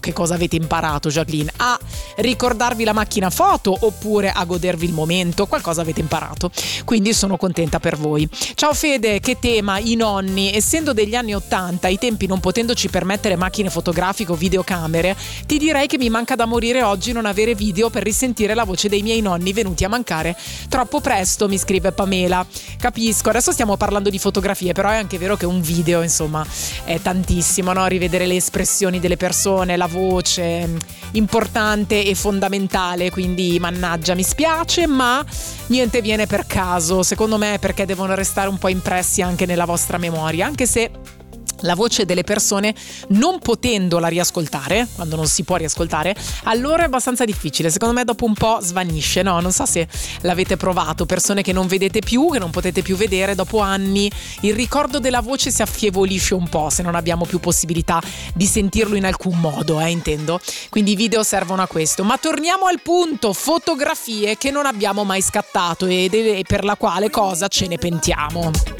che cosa avete imparato, Jacqueline, a ricordarvi la macchina foto oppure a godervi il momento. Qualcosa avete imparato, quindi sono contenta per voi. Ciao Fede, che tema, i nonni. Essendo degli anni 80, ai tempi non potendoci permettere macchine fotografiche o videocamere, ti direi che mi manca da morire oggi non avere video per risentire la voce dei miei nonni venuti a mancare troppo presto, mi scrive Pamela. Capisco, adesso stiamo parlando di fotografie, però è anche vero che un video, insomma, è tantissimo, no? Rivedere le espressioni delle persone, la voce, importante e fondamentale, quindi mannaggia, mi spiace, ma niente viene per caso, secondo me, perché devono restare un po' impressi anche nella vostra memoria, anche se la voce delle persone, non potendola riascoltare, quando non si può riascoltare, allora è abbastanza difficile. Secondo me dopo un po' svanisce, no? Non so se l'avete provato, persone che non vedete più, che non potete più vedere, dopo anni il ricordo della voce si affievolisce un po' se non abbiamo più possibilità di sentirlo in alcun modo, intendo. Quindi i video servono a questo. Ma torniamo al punto, fotografie che non abbiamo mai scattato e per la quale cosa ce ne pentiamo.